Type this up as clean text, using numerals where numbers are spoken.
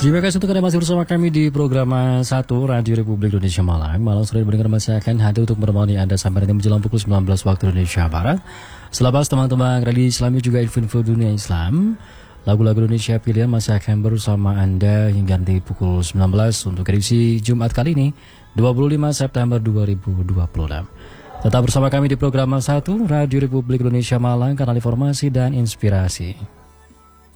Terima kasih untuk Anda masih bersama kami di program 1 Radio Republik Indonesia Malang. Malam sore mendengar masih akan hadir untuk menemani Anda sampai nanti menjelang pukul 19 waktu Indonesia Barat. Selamat teman-teman religi Islami juga info-info dunia Islam. Lagu-lagu Indonesia pilihan masih akan bersama Anda hingga nanti pukul 19 untuk edisi Jumat kali ini 25 September 2026. Tetap bersama kami di program 1 Radio Republik Indonesia Malang, kanal informasi dan inspirasi.